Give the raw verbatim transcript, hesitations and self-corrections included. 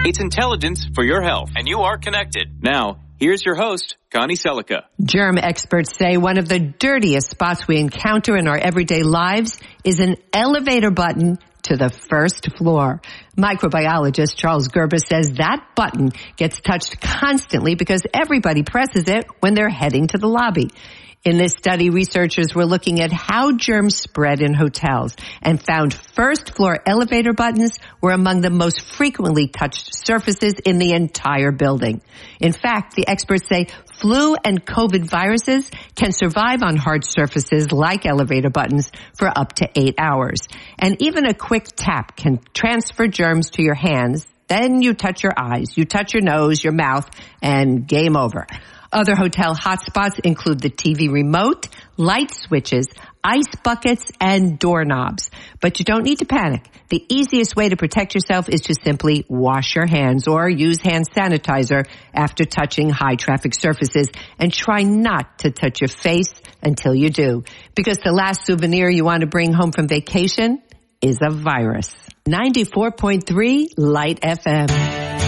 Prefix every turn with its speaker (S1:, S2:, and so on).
S1: It's intelligence for your health, and you are connected. Now, here's your host, Connie Selica.
S2: Germ experts say one of the dirtiest spots we encounter in our everyday lives is an elevator button to the first floor. Microbiologist Charles Gerber says that button gets touched constantly because everybody presses it when they're heading to the lobby. In this study, researchers were looking at how germs spread in hotels and found first-floor elevator buttons were among the most frequently touched surfaces in the entire building. In fact, the experts say flu and COVID viruses can survive on hard surfaces like elevator buttons for up to eight hours. And even a quick tap can transfer germs to your hands. Then you touch your eyes, you touch your nose, your mouth, and game over. Other hotel hotspots include the T V remote, light switches, ice buckets, and doorknobs. But you don't need to panic. The easiest way to protect yourself is to simply wash your hands or use hand sanitizer after touching high traffic surfaces, and try not to touch your face until you do. Because the last souvenir you want to bring home from vacation is a virus. ninety-four point three Light F M.